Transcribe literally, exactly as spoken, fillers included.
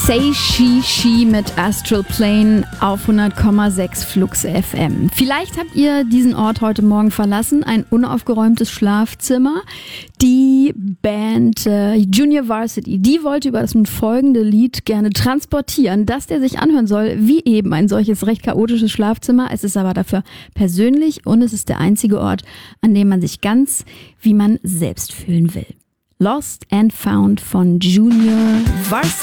Say She She mit Astral Plane auf hundert Komma sechs Flux F M. Vielleicht habt ihr diesen Ort heute Morgen verlassen, ein unaufgeräumtes Schlafzimmer. Die Band äh, Junior Varsity, die wollte über das folgende Lied gerne transportieren, dass der sich anhören soll wie eben ein solches recht chaotisches Schlafzimmer. Es ist aber dafür persönlich und es ist der einzige Ort, an dem man sich ganz wie man selbst fühlen will. Lost and Found von Junior Varsity.